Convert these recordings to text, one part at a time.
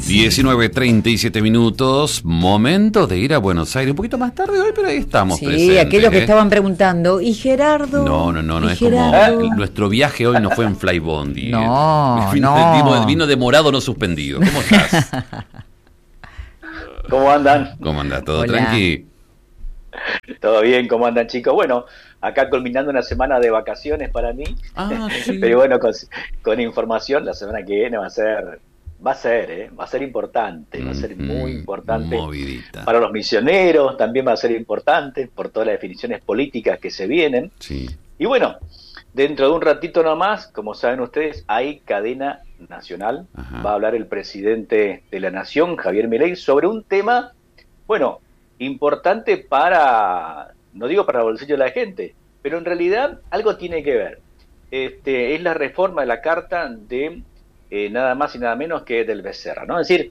19:37, momento de ir a Buenos Aires. Un poquito más tarde hoy, pero ahí estamos presentes. Sí, aquellos que estaban preguntando, ¿y Gerardo? No, es Gerardo? como nuestro viaje hoy no fue en Flybondi. No. Vino demorado, no suspendido. ¿Cómo estás? ¿Cómo andan? ¿Cómo andás? ¿Todo Hola. tranqui? ¿Todo bien? ¿Cómo andan, chicos? Bueno, acá culminando una semana de vacaciones para mí, Sí. pero bueno, con información, la semana que viene va a ser importante, va a ser muy importante Movidita. para los misioneros, también va a ser importante por todas las definiciones políticas que se vienen. Sí. Y bueno, dentro de un ratito nomás, como saben ustedes, hay cadena nacional. Ajá. Va a hablar el presidente de la Nación, Javier Milei, sobre un tema, bueno, importante para, no digo para el bolsillo de la gente, pero en realidad algo tiene que ver. Es la reforma de la Carta de nada más y nada menos que del Becerra, ¿no? Es decir,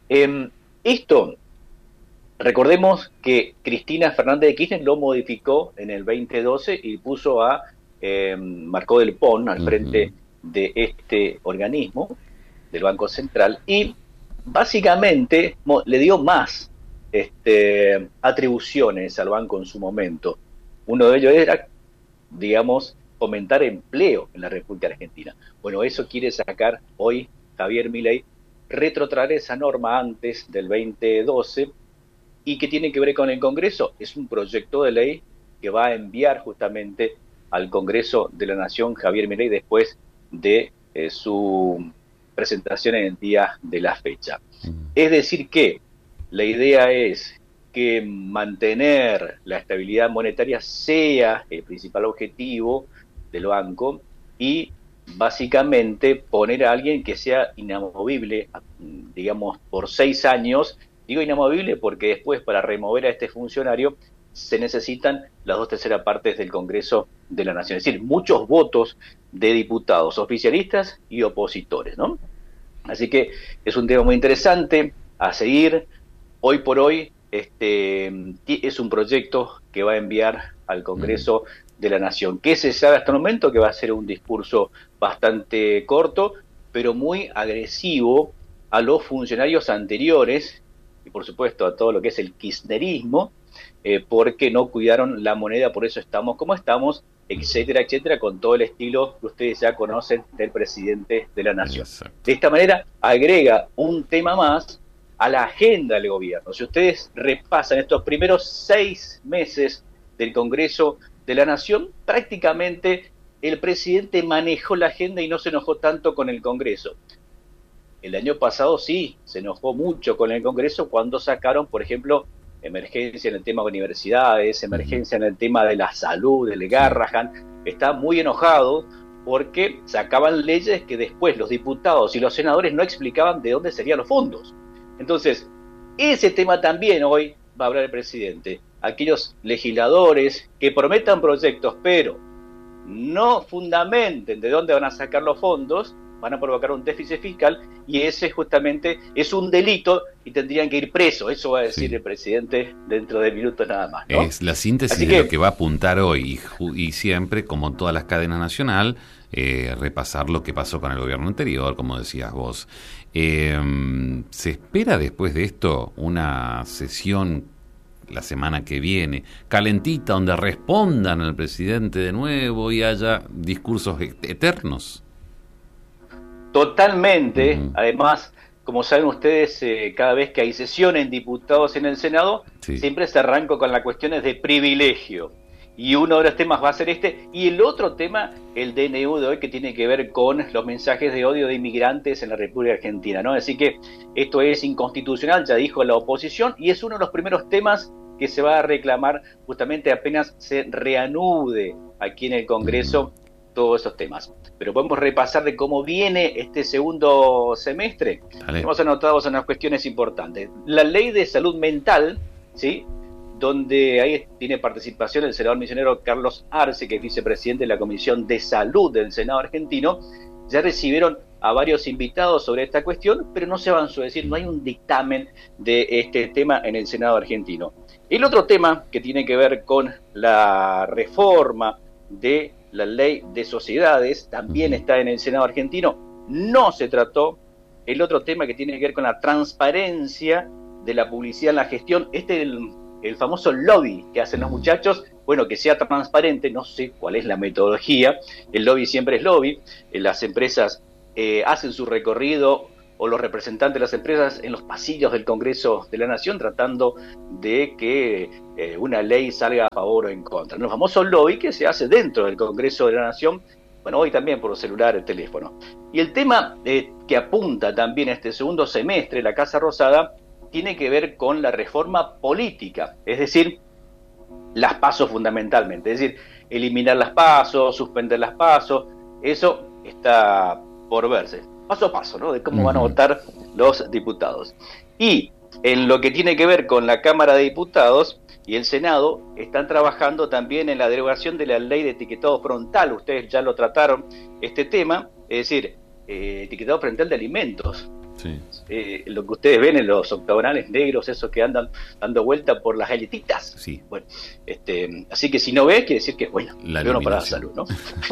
esto, recordemos que Cristina Fernández de Kirchner lo modificó en el 2012 y puso a Marco del Pon al frente de este organismo, del Banco Central, y básicamente le dio más atribuciones al banco en su momento. Uno de ellos era, digamos, fomentar empleo en la República Argentina. Bueno, eso quiere sacar hoy Javier Milei, retrotraer esa norma antes del 2012. ¿Y qué tiene que ver con el Congreso? Es un proyecto de ley que va a enviar justamente al Congreso de la Nación Javier Milei después de su presentación en el día de la fecha. Es decir que la idea es que mantener la estabilidad monetaria sea el principal objetivo del banco y básicamente poner a alguien que sea inamovible, digamos, por 6 años. Digo inamovible porque después para remover a este funcionario se necesitan las 2/3 partes del Congreso de la Nación, es decir, muchos votos de diputados oficialistas y opositores, ¿no? Así que es un tema muy interesante a seguir. Hoy por hoy es un proyecto que va a enviar al Congreso de la Nación. ¿Qué se sabe hasta el momento? Que va a ser un discurso bastante corto, pero muy agresivo a los funcionarios anteriores y por supuesto a todo lo que es el kirchnerismo, porque no cuidaron la moneda, por eso estamos como estamos, etcétera, etcétera, con todo el estilo que ustedes ya conocen del presidente de la Nación. Exacto. De esta manera agrega un tema más a la agenda del gobierno. Si ustedes repasan estos primeros 6 meses del Congreso de la Nación, prácticamente el presidente manejó la agenda y no se enojó tanto con el Congreso. El año pasado sí, se enojó mucho con el Congreso cuando sacaron, por ejemplo, emergencia en el tema de universidades, emergencia en el tema de la salud, del Garrahan. Está muy enojado porque sacaban leyes que después los diputados y los senadores no explicaban de dónde serían los fondos. Entonces, ese tema también hoy va a hablar el presidente. Aquellos legisladores que prometan proyectos, pero no fundamenten de dónde van a sacar los fondos, van a provocar un déficit fiscal y ese justamente es un delito y tendrían que ir presos. Eso va a decir el presidente dentro de minutos nada más, ¿no? Es la síntesis de lo que va a apuntar hoy y siempre, como en todas las cadenas nacional, repasar lo que pasó con el gobierno anterior, como decías vos. ¿Se espera después de esto una sesión la semana que viene, calentita, donde respondan al presidente de nuevo y haya discursos eternos? Totalmente. Además, como saben ustedes, cada vez que hay sesión en diputados en el Senado, siempre se arranca con las cuestiones de privilegio. Y uno de los temas va a ser este. Y el otro tema, el DNU de hoy, que tiene que ver con los mensajes de odio de inmigrantes en la República Argentina, ¿no? Así que esto es inconstitucional, ya dijo la oposición, y es uno de los primeros temas que se va a reclamar justamente apenas se reanude aquí en el Congreso todos esos temas. Pero podemos repasar de cómo viene este segundo semestre. Hemos anotado unas cuestiones importantes. La ley de salud mental, ¿sí?, donde ahí tiene participación el senador misionero Carlos Arce, que es vicepresidente de la Comisión de Salud del Senado argentino. Ya recibieron a varios invitados sobre esta cuestión, pero no se avanzó, es decir, no hay un dictamen de este tema en el Senado argentino. El otro tema que tiene que ver con la reforma de la ley de sociedades también está en el Senado argentino. No se trató el otro tema que tiene que ver con la transparencia de la publicidad en la gestión, el famoso lobby que hacen los muchachos, bueno, que sea transparente, no sé cuál es la metodología, el lobby siempre es lobby, las empresas hacen su recorrido, o los representantes de las empresas en los pasillos del Congreso de la Nación tratando de que una ley salga a favor o en contra. El famoso lobby que se hace dentro del Congreso de la Nación, bueno, hoy también por celular, el teléfono. Y el tema que apunta también este segundo semestre la Casa Rosada tiene que ver con la reforma política, es decir, las PASO fundamentalmente, es decir, eliminar las PASO, suspender las PASO, eso está por verse. Paso a paso, ¿no? De cómo van a votar los diputados. Y en lo que tiene que ver con la Cámara de Diputados y el Senado, están trabajando también en la derogación de la ley de etiquetado frontal. Ustedes ya lo trataron, este tema, es decir, etiquetado frontal de alimentos. Sí. Lo que ustedes ven en los octagonales negros, esos que andan dando vuelta por las galletitas. Sí. Bueno, así que si no ves, quiere decir que es bueno, para la salud, ¿no?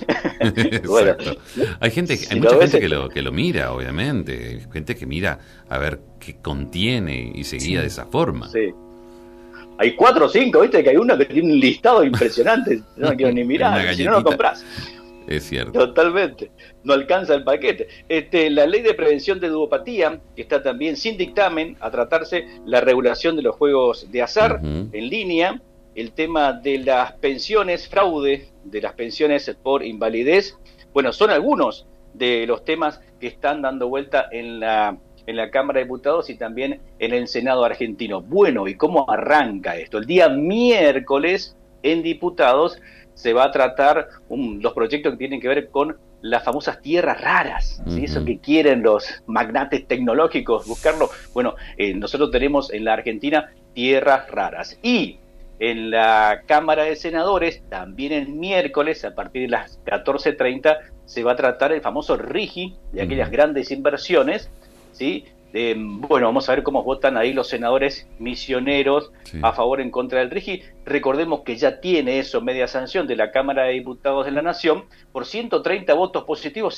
Bueno, hay mucha gente que lo mira, obviamente, gente que mira a ver qué contiene y se guía de esa forma. Sí. Hay 4 o 5, ¿viste? Que hay uno que tiene un listado impresionante, no quiero ni mirar, si no lo compras. Es cierto. Totalmente. No alcanza el paquete. La ley de prevención de ludopatía, que está también sin dictamen, a tratarse la regulación de los juegos de azar en línea, el tema de las pensiones, fraude de las pensiones por invalidez. Bueno, son algunos de los temas que están dando vuelta en la Cámara de Diputados y también en el Senado argentino. Bueno, ¿y cómo arranca esto? El día miércoles en Diputados se va a tratar los proyectos que tienen que ver con las famosas tierras raras, ¿sí? Eso que quieren los magnates tecnológicos, buscarlo. Bueno, nosotros tenemos en la Argentina tierras raras. Y en la Cámara de Senadores, también el miércoles, a partir de las 14:30, se va a tratar el famoso RIGI, de aquellas grandes inversiones, ¿sí? Bueno, vamos a ver cómo votan ahí los senadores misioneros a favor o en contra del RIGI. Recordemos que ya tiene eso media sanción de la Cámara de Diputados de la Nación por 130 votos positivos,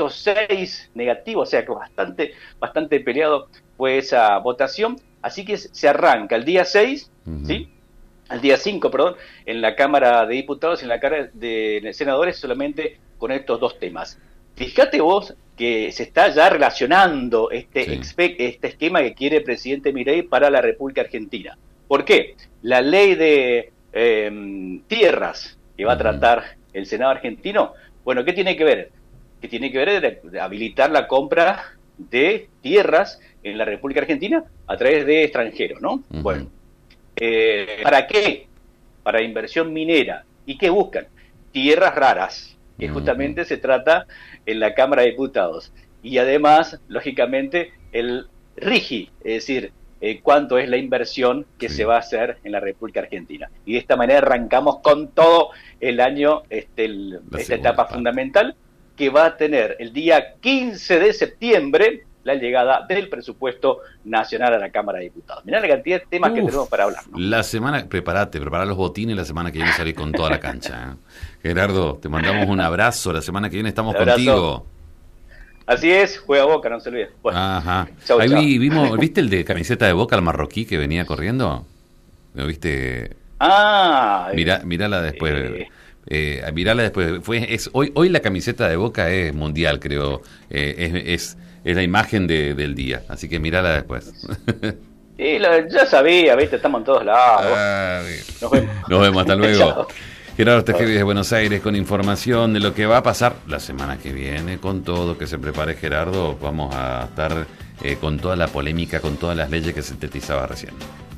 106 negativos, o sea que bastante peleado fue esa votación. Así que se arranca el día 6, ¿sí? El día 5, perdón, en la Cámara de Diputados y en la Cámara de Senadores solamente con estos dos temas. Fíjate vos que se está ya relacionando este esquema que quiere el presidente Milei para la República Argentina. ¿Por qué? La ley de tierras que va a tratar el Senado argentino, bueno, ¿qué tiene que ver? Que tiene que ver de habilitar la compra de tierras en la República Argentina a través de extranjeros, ¿no? Bueno, ¿para qué? Para inversión minera. ¿Y qué buscan? Tierras raras, que justamente se trata en la Cámara de Diputados. Y además, lógicamente, el RIGI, es decir, cuánto es la inversión que se va a hacer en la República Argentina. Y de esta manera arrancamos con todo el año esta etapa fundamental que va a tener el día 15 de septiembre la llegada del presupuesto nacional a la Cámara de Diputados. Mirá la cantidad de temas que tenemos para hablar, ¿no? La semana, prepara los botines, la semana que viene salir con toda la cancha. Gerardo, te mandamos un abrazo, la semana que viene estamos contigo. Así es, juega Boca, no se olvide. Bueno, ajá. Chau, ahí ¿viste el de camiseta de Boca, el marroquí que venía corriendo? ¿Lo viste? Mirala después. Mirala después. Hoy la camiseta de Boca es mundial, creo. Es la imagen del día, así que mirala después. Sí, ya sabía, viste, estamos en todos lados. Nos vemos, hasta luego. Gerardo Tejeda de Buenos Aires con información de lo que va a pasar la semana que viene, con todo que se prepare Gerardo. Vamos a estar con toda la polémica, con todas las leyes que sintetizaba recién.